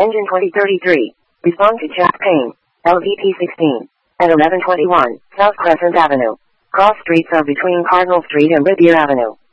Engine 2033. Respond to Jack Payne. LVP 16. At 1121, South Crescent Avenue. Cross streets are between Cardinal Street and Rivier Avenue.